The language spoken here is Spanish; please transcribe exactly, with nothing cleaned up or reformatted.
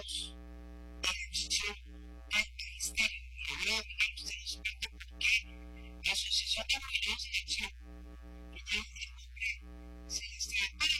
dos, la Asociación Antiestéril. Y le voy a dejar a usted experto porque la Asociación de Mujeres de Acción, que tiene un nombre, se dice,